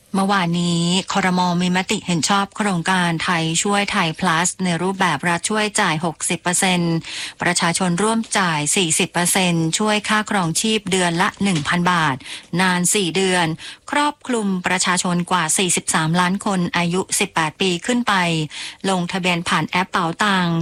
เมื่อวานนี้ครม.มีมติเห็นชอบโครงการไทยช่วยไทย plus ในรูปแบบรัฐช่วยจ่าย 60% ประชาชนร่วมจ่าย 40% ช่วยค่าครองชีพเดือนละ 1,000 บาท นาน 4 เดือน ครอบคลุมประชาชนกว่า 43 ล้านคนอายุ 18 ปีขึ้นไป ลงทะเบียนผ่านแอปเป๋าตัง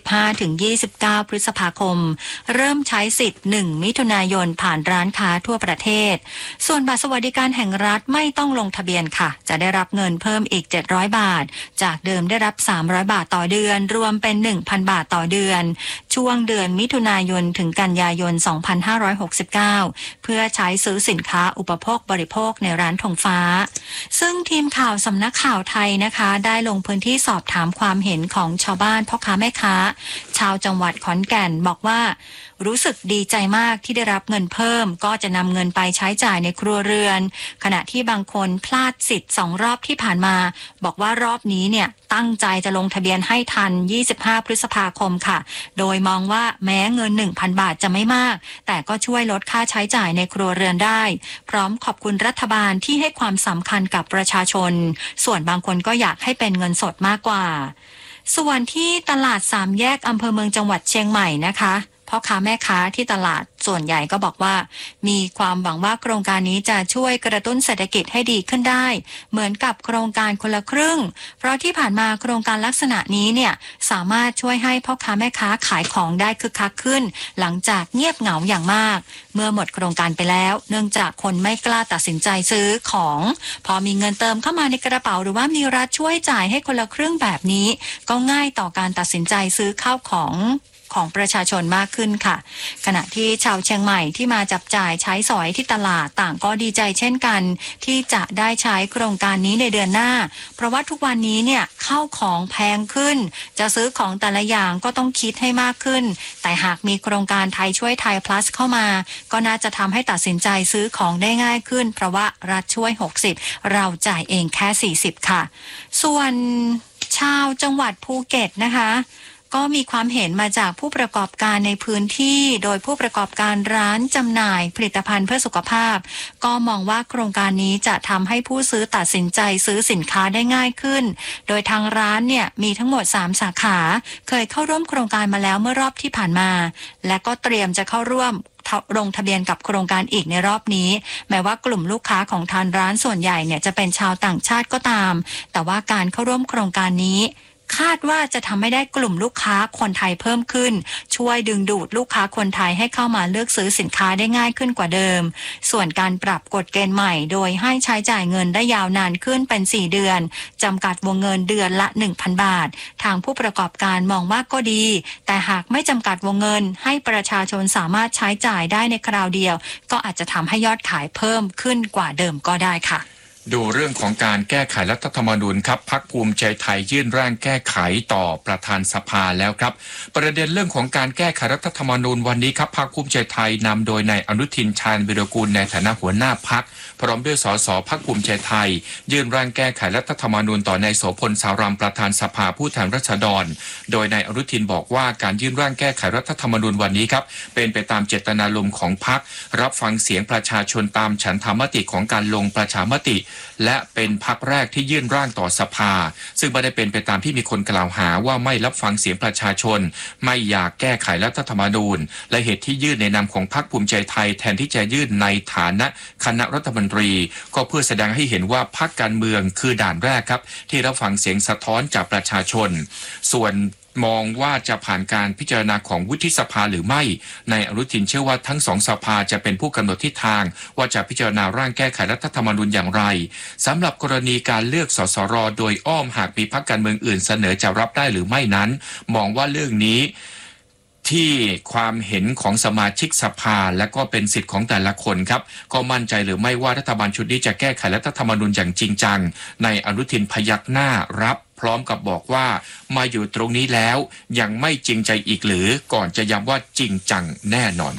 25-29 พฤษภาคม เริ่มใช้สิทธิ์ 1 มิถุนายนผ่านร้านค้าทั่วประเทศ ส่วนบัตรสวัสดิการแห่งรัฐไม่ต้องลงทะเบียนค่ะจะได้รับเงินเพิ่มอีก700บาทจากเดิมได้รับ300บาทต่อเดือนรวมเป็น 1,000 บาทต่อเดือนช่วงเดือนมิถุนายนถึงกันยายน2569เพื่อใช้ซื้อสินค้าอุปโภคบริโภคในร้านธงฟ้าซึ่งทีมข่าวสำนักข่าวไทยนะคะได้ลงพื้นที่สอบถามความเห็นของชาวบ้านพ่อค้าแม่ค้าชาวจังหวัดขอนแก่นบอกว่ารู้สึกดีใจมากที่ได้รับเงินเพิ่มก็จะนำเงินไปใช้จ่ายในครัวเรือนขณะที่บางคนพลาดสิทธิ์2รอบที่ผ่านมาบอกว่ารอบนี้เนี่ยตั้งใจจะลงทะเบียนให้ทัน25พฤษภาคมค่ะโดยมองว่าแม้เงิน 1,000 บาทจะไม่มากแต่ก็ช่วยลดค่าใช้จ่ายในครัวเรือนได้พร้อมขอบคุณรัฐบาลที่ให้ความสำคัญกับประชาชนส่วนบางคนก็อยากให้เป็นเงินสดมากกว่าส่วนที่ตลาด3แยกอำเภอเมืองจังหวัดเชียงใหม่นะคะพ่อค้าแม่ค้าที่ตลาดส่วนใหญ่ก็บอกว่ามีความหวังว่าโครงการนี้จะช่วยกระตุ้นเศรษฐกิจให้ดีขึ้นได้เหมือนกับโครงการคนละครึ่งเพราะที่ผ่านมาโครงการลักษณะนี้เนี่ยสามารถช่วยให้พ่อค้าแม่ค้าขายของได้คึกคักขึ้นหลังจากเงียบเหงาอย่างมากเมื่อหมดโครงการไปแล้วเนื่องจากคนไม่กล้าตัดสินใจซื้อของพอมีเงินเติมเข้ามาในกระเป๋าหรือว่ามีรัฐช่วยจ่ายให้คนละครึ่งแบบนี้ก็ง่ายต่อการตัดสินใจซื้อข้าวของประชาชนมากขึ้นค่ะขณะที่ชาวเชียงใหม่ที่มาจับจ่ายใช้สอยที่ตลาดต่างก็ดีใจเช่นกันที่จะได้ใช้โครงการนี้ในเดือนหน้าเพราะว่าทุกวันนี้เนี่ยข้าวของแพงขึ้นจะซื้อของแต่ละอย่างก็ต้องคิดให้มากขึ้นแต่หากมีโครงการไทยช่วยไทย plus เข้ามาก็น่าจะทำให้ตัดสินใจซื้อของได้ง่ายขึ้นเพราะว่ารัฐช่วย60เราจ่ายเองแค่40ค่ะส่วนชาวจังหวัดภูเก็ตนะคะก็มีความเห็นมาจากผู้ประกอบการในพื้นที่โดยผู้ประกอบการร้านจำหน่ายผลิตภัณฑ์เพื่อสุขภาพก็มองว่าโครงการนี้จะทำให้ผู้ซื้อตัดสินใจซื้อสินค้าได้ง่ายขึ้นโดยทางร้านเนี่ยมีทั้งหมด3สาขาเคยเข้าร่วมโครงการมาแล้วเมื่อรอบที่ผ่านมาและก็เตรียมจะเข้าร่วมลงทะเบียนกับโครงการอีกในรอบนี้แม้ว่ากลุ่มลูกค้าของทางร้านส่วนใหญ่เนี่ยจะเป็นชาวต่างชาติก็ตามแต่ว่าการเข้าร่วมโครงการนี้คาดว่าจะทำให้ได้กลุ่มลูกค้าคนไทยเพิ่มขึ้นช่วยดึงดูดลูกค้าคนไทยให้เข้ามาเลือกซื้อสินค้าได้ง่ายขึ้นกว่าเดิมส่วนการปรับกฎเกณฑ์ใหม่โดยให้ใช้จ่ายเงินได้ยาวนานขึ้นเป็น4เดือนจำกัดวงเงินเดือนละ 1,000 บาททางผู้ประกอบการมองว่าก็ดีแต่หากไม่จำกัดวงเงินให้ประชาชนสามารถใช้จ่ายได้ในคราวเดียวก็อาจจะทำให้ยอดขายเพิ่มขึ้นกว่าเดิมก็ได้ค่ะดูเรื่องของการแก้ไขรัฐธรรมนูญครับพรรคภูมิใจไทยยื่นร่างแก้ไขต่อประธานสภาแล้วครับประเด็นเรื่องของการแก้ไขรัฐธรรมนูญวันนี้ครับพรรคภูมิใจไทยนำโดยนายอนุทินชาญวิรากูลในฐานะหัวหน้าพรรคพร้อมด้วยสสพรรคภูมิใจไทยยื่นร่างแก้ไขรัฐธรรมนูญต่อนายโสพลสารามประธานสภาผู้แทนราษฎรโดยนายอนุทินบอกว่าการยื่นร่างแก้ไขรัฐธรรมนูญวันนี้ครับเป็นไปตามเจตนารมณ์ของพรรครับฟังเสียงประชาชนตามฉันทามติของการลงประชามติและเป็นพรรคแรกที่ยื่นร่างต่อสภาซึ่งไม่ได้เป็นไปตามที่มีคนกล่าวหาว่าไม่รับฟังเสียงประชาชนไม่อยากแก้ไขรัฐธรรมนูญและเหตุที่ยื่นในนามของพรรคภูมิใจไทยแทนที่จะยื่นในฐานะคณะรัฐมนตรีก็เพื่อแสดงให้เห็นว่าพรรคการเมืองคือด่านแรกครับที่รับฟังเสียงสะท้อนจากประชาชนส่วนมองว่าจะผ่านการพิจารณาของวุฒิสภาหรือไม่นายอนุทินเชื่อว่าทั้งสองสภาจะเป็นผู้กำหนดทิศทางว่าจะพิจารณาร่างแก้ไขรัฐธรรมนูญอย่างไรสำหรับกรณีการเลือกสสรโดยอ้อมหากมีพรรคการเมืองอื่นเสนอจะรับได้หรือไม่นั้นมองว่าเรื่องนี้ที่ความเห็นของสมาชิกสภาและก็เป็นสิทธิ์ของแต่ละคนครับก็มั่นใจหรือไม่ว่ารัฐบาลชุดนี้จะแก้ไขรัฐธรรมนูญอย่างจริงจังนายอนุทินพยักหน้ารับพร้อมกับบอกว่ามาอยู่ตรงนี้แล้วยังไม่จริงใจอีกหรือก่อนจะย้ำว่าจริงจังแน่นอนครับ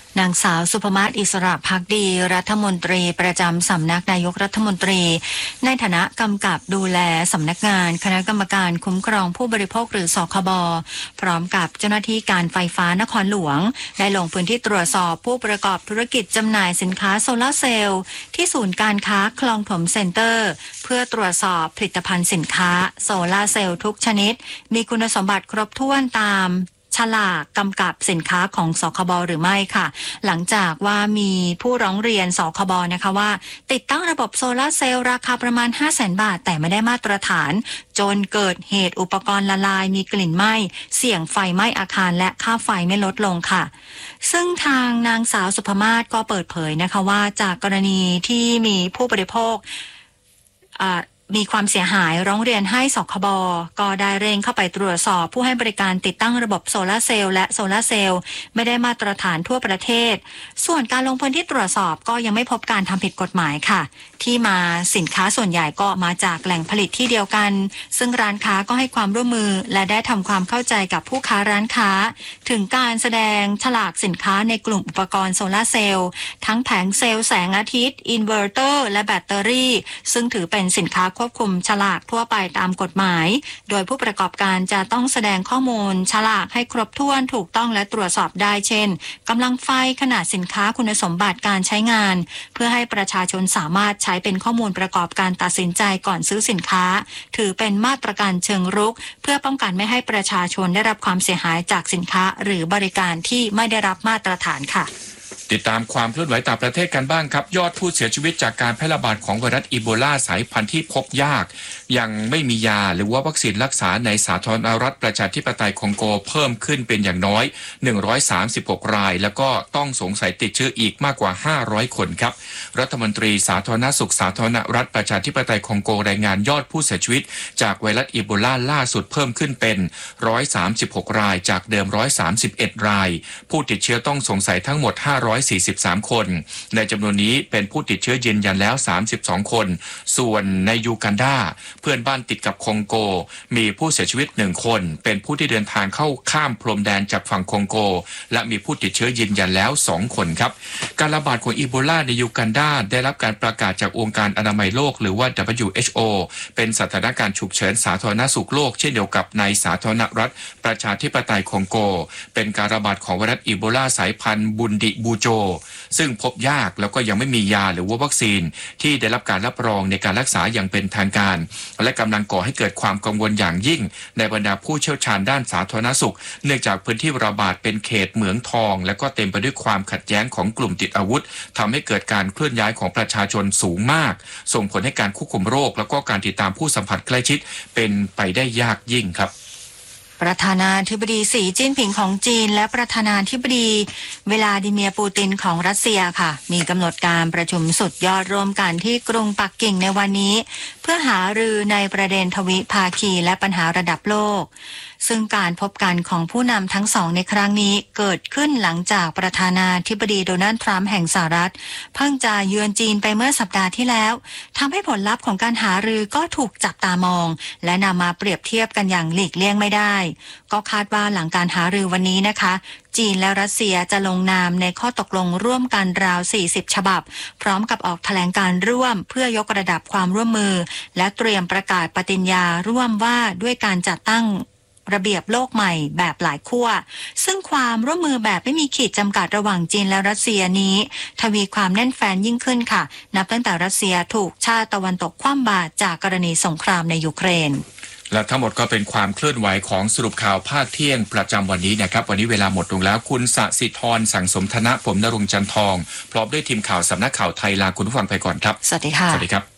นางสาวสุภมาศอิสระภักดีรัฐมนตรีประจำสำนักนายกรัฐมนตรีในฐานะกำกับดูแลสำนักงานคณะกรรมการคุ้มครองผู้บริโภคหรือสคบพร้อมกับเจ้าหน้าที่การไฟฟ้านครหลวงได้ลงพื้นที่ตรวจสอบผู้ประกอบธุรกิจจำหน่ายสินค้าโซลาร์เซลล์ที่ศูนย์การค้าคลองถมเซ็นเตอร์เพื่อตรวจสอบผลิตภัณฑ์สินค้าโซลาร์เซลล์ทุกชนิดมีคุณสมบัติครบถ้วนตามฉลากกำกับสินค้าของสคบหรือไม่ค่ะหลังจากว่ามีผู้ร้องเรียนสคบนะคะว่าติดตั้งระบบโซลาร์เซลล์ราคาประมาณ 500,000 บาทแต่ไม่ได้มาตรฐานจนเกิดเหตุอุปกรณ์ละลายมีกลิ่นไหม้เสี่ยงไฟไหม้อาคารและค่าไฟไม่ลดลงค่ะซึ่งทางนางสาวสุภมาศก็เปิดเผยนะคะว่าจากกรณีที่มีผู้บริโภคมีความเสียหายร้องเรียนให้สคบก็ได้เร่งเข้าไปตรวจสอบผู้ให้บริการติดตั้งระบบโซลาร์เซลล์และโซลาร์เซลล์ไม่ได้มาตรฐานทั่วประเทศส่วนการลงพื้นที่ตรวจสอบก็ยังไม่พบการทำผิดกฎหมายค่ะที่มาสินค้าส่วนใหญ่ก็มาจากแหล่งผลิตที่เดียวกันซึ่งร้านค้าก็ให้ความร่วมมือและได้ทำความเข้าใจกับผู้ค้าร้านค้าถึงการแสดงฉลากสินค้าในกลุ่มอุปกรณ์โซลาร์เซลล์ทั้งแผงเซลล์แสงอาทิตย์อินเวอร์เตอร์และแบตเตอรี่ซึ่งถือเป็นสินค้าควบคุมฉลากทั่วไปตามกฎหมายโดยผู้ประกอบการจะต้องแสดงข้อมูลฉลากให้ครบถ้วนถูกต้องและตรวจสอบได้เช่นกำลังไฟขนาดสินค้าคุณสมบัติการใช้งานเพื่อให้ประชาชนสามารถใช้เป็นข้อมูลประกอบการตัดสินใจก่อนซื้อสินค้าถือเป็นมาตรการเชิงรุกเพื่อป้องกันไม่ให้ประชาชนได้รับความเสียหายจากสินค้าหรือบริการที่ไม่ได้รับมาตรฐานค่ะติดตามความเคลื่อนไหวต่างประเทศกันบ้างครับยอดผู้เสียชีวิตจากการแพร่ระบาดของไวรัสอีโบลาสายพันธุ์ที่พบยากยังไม่มียาหรือว่าวัคซีนรักษาในสาธารณรัฐประชาธิปไตยคองโกเพิ่มขึ้นเป็นอย่างน้อย136รายแล้วก็ต้องสงสัยติดเชื้ออีกมากกว่า500คนครับรัฐมนตรีสาธารณสุขสาธารณรัฐประชาธิปไตยคองโกรายงานยอดผู้เสียชีวิตจากไวรัสอีโบลาล่าสุดเพิ่มขึ้นเป็น136รายจากเดิม131รายผู้ติดเชื้อต้องสงสัยทั้งหมด543คนในจำนวนนี้เป็นผู้ติดเชื้อยืนยันแล้ว32คนส่วนในยูกันดาเพื่อนบ้านติดกับคองโกมีผู้เสียชีวิต1คนเป็นผู้ที่เดินทางเข้าข้ามพรมแดนจากฝั่งคองโกและมีผู้ติดเชื้อยืนยันแล้ว2คนครับการระบาดของอีโบลาในยูกันดาได้รับการประกาศจากองค์การอนามัยโลกหรือว่า WHO เป็นสถานการณ์ฉุกเฉินสาธารณสุขโลกเช่นเดียวกับในสาธารณรัฐประชาธิปไตยคองโกเป็นการระบาดของไวรัสอีโบลาสายพันธุ์บุนดิบูโจซึ่งพบยากแล้วก็ยังไม่มียาหรือว่าวัคซีนที่ได้รับการรับรองในการรักษาอย่างเป็นทางการและกำลังก่อให้เกิดความกังวลอย่างยิ่งในบรรดาผู้เชี่ยวชาญด้านสาธารณสุขเนื่องจากพื้นที่ระบาดเป็นเขตเหมืองทองและก็เต็มไปด้วยความขัดแย้งของกลุ่มติดอาวุธทำให้เกิดการเคลื่อนย้ายของประชาชนสูงมากส่งผลให้การควบคุมโรคแล้วก็การติดตามผู้สัมผัสใกล้ชิดเป็นไปได้ยากยิ่งครับประธานาธิบดีสีจิ้นผิงของจีนและประธานาธิบดีวลาดิเมียร์ปูตินของรัสเซียค่ะมีกำหนดการประชุมสุดยอดร่วมกันที่กรุงปักกิ่งในวันนี้เพื่อหารือในประเด็นทวิภาคีและปัญหาระดับโลกซึ่งการพบกันของผู้นำทั้งสองในครั้งนี้เกิดขึ้นหลังจากประธานาธิบดีโดนัลด์ทรัมป์แห่งสหรัฐเพิ่งจะเยือนจีนไปเมื่อสัปดาห์ที่แล้วทำให้ผลลัพธ์ของการหารือก็ถูกจับตามองและนำมาเปรียบเทียบกันอย่างหลีกเลี่ยงไม่ได้ก็คาดว่าหลังการหารือวันนี้นะคะจีนและรัสเซียจะลงนามในข้อตกลงร่วมกันราว40ฉบับพร้อมกับออกแถลงการร่วมเพื่อยกระดับความร่วมมือและเตรียมประกาศปฏิญญาร่วมว่าด้วยการจัดตั้งระเบียบโลกใหม่แบบหลายขั้วซึ่งความร่วมมือแบบไม่มีขีดจำกัดระหว่างจีนและรัสเซียนี้ทวีความแน่นแฟ้นยิ่งขึ้นค่ะนับตั้งแต่รัสเซียถูกชาติตะวันตกคว่ำบาตรจากกรณีสงครามในยูเครนและทั้งหมดก็เป็นความเคลื่อนไหวของสรุปข่าวภาคเที่ยงประจำวันนี้นะครับวันนี้เวลาหมดลงแล้วคุณสศิธรสังสมธนะผมณรงค์จันทองพร้อมด้วยทีมข่าวสำนักข่าวไทยลาคุณผู้ฟังไปก่อนครับสวัสดีค่ะสวัสดีครับ